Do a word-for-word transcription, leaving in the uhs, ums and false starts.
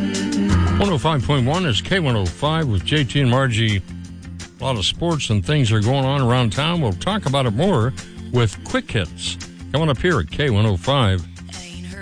one oh five point one is K one oh five with J T and Margie. A lot of sports and things are going on around town. We'll talk about it more with Quick Hits coming up here at K one oh five.